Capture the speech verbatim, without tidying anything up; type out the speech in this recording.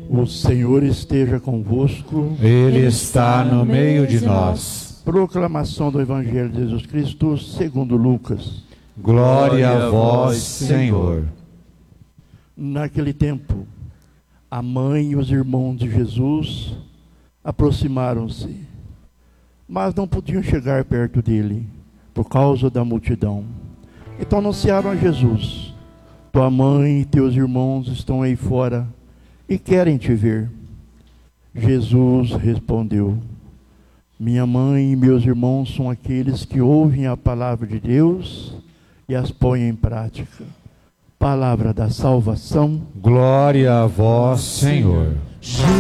O Senhor esteja convosco. Ele está no meio de nós. Proclamação do Evangelho de Jesus Cristo segundo Lucas. Glória a vós, Senhor. Naquele tempo, a mãe e os irmãos de Jesus aproximaram-se, mas não podiam chegar perto dele, por causa da multidão. Então anunciaram a Jesus: tua mãe e teus irmãos estão aí fora e querem te ver. Jesus respondeu: minha mãe e meus irmãos são aqueles que ouvem a palavra de Deus e as põem em prática. Palavra da salvação. Glória a vós, Senhor.